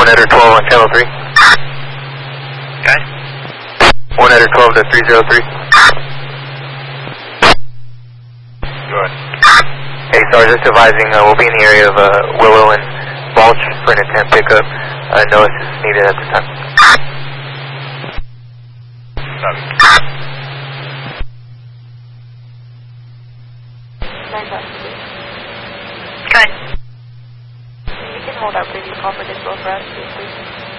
1 Eder 12 on channel 3. Okay. 1 Eder 12 to 303. Good. Hey, Sarge, just advising, we'll be in the area of Willow and Balch for an attempt pickup. No assistance needed at this time. Good. You can hold our previous call for this both for us, please.